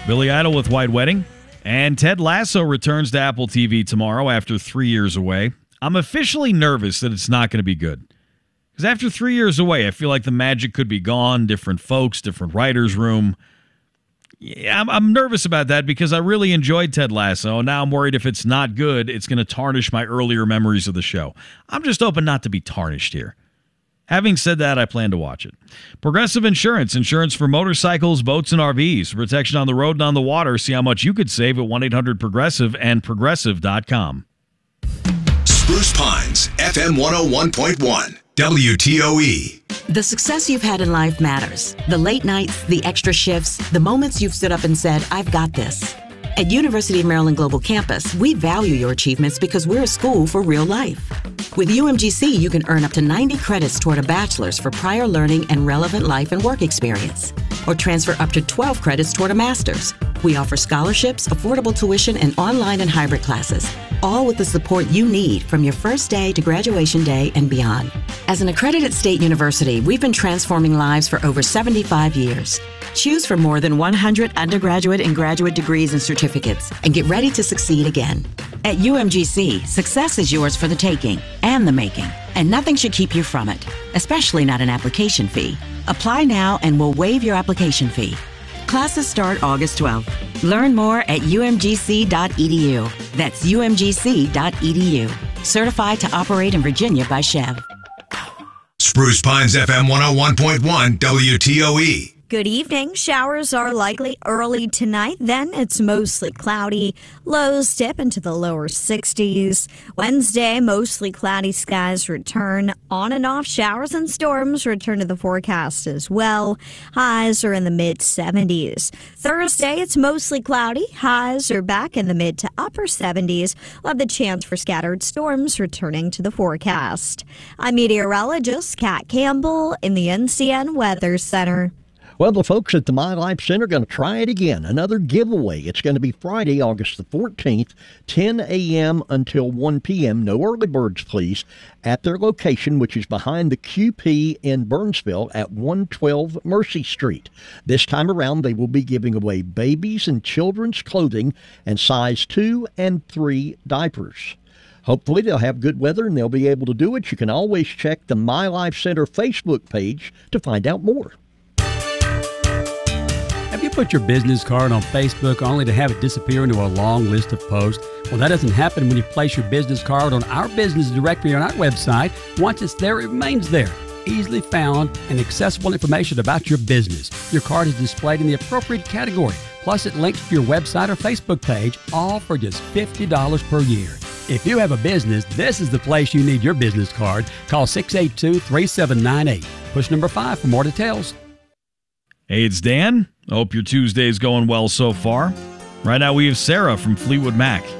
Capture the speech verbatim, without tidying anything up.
Billy Idol with White Wedding. And Ted Lasso returns to Apple T V tomorrow after three years away. I'm officially nervous that it's not going to be good. Because after three years away, I feel like the magic could be gone, different folks, different writer's room. Yeah, I'm, I'm nervous about that because I really enjoyed Ted Lasso. Now I'm worried if it's not good, it's going to tarnish my earlier memories of the show. I'm just hoping not to be tarnished here. Having said that, I plan to watch it. Progressive Insurance. Insurance for motorcycles, boats, and R Vs. Protection on the road and on the water. See how much you could save at one eight hundred progressive and progressive dot com. Spruce Pines, F M one oh one point one, W T O E. The success you've had in life matters. The late nights, the extra shifts, the moments you've stood up and said, I've got this. At University of Maryland Global Campus, we value your achievements because we're a school for real life. With U M G C, you can earn up to ninety credits toward a bachelor's for prior learning and relevant life and work experience, or transfer up to twelve credits toward a master's. We offer scholarships, affordable tuition, and online and hybrid classes, all with the support you need from your first day to graduation day and beyond. As an accredited state university, we've been transforming lives for over seventy-five years. Choose from more than one hundred undergraduate and graduate degrees and certificates, and get ready to succeed again. At U M G C, success is yours for the taking and the making, and nothing should keep you from it, especially not an application fee. Apply now and we'll waive your application fee. Classes start August twelfth. Learn more at U M G C dot E D U. That's U M G C dot E D U. Certified to operate in Virginia by Chev. Spruce Pines, F M one oh one point one, W T O E. Good evening. Showers are likely early tonight. Then it's mostly cloudy. Lows dip into the lower sixties. Wednesday, mostly cloudy skies return. On and off showers and storms return to the forecast as well. Highs are in the mid seventies. Thursday, it's mostly cloudy. Highs are back in the mid to upper seventies. We'll have the chance for scattered storms returning to the forecast. I'm meteorologist Kat Campbell in the N C N Weather Center. Well, the folks at the My Life Center are going to try it again. Another giveaway. It's going to be Friday, August the fourteenth, ten a.m. until one p.m. No early birds, please, at their location, which is behind the Q P in Burnsville at one twelve Mercy Street. This time around, they will be giving away babies and children's clothing and size two and three diapers. Hopefully, they'll have good weather and they'll be able to do it. You can always check the My Life Center Facebook page to find out more. Have you put your business card on Facebook only to have it disappear into a long list of posts? Well, that doesn't happen when you place your business card on our business directory on our website. Once it's there, it remains there. Easily found and accessible information about your business. Your card is displayed in the appropriate category. Plus, it links to your website or Facebook page, all for just fifty dollars per year. If you have a business, this is the place you need your business card. Call six eight two, three seven nine eight. Push number five for more details. Hey, it's Dan. I hope your Tuesday's going well so far. Right now we have Sarah from Fleetwood Mac.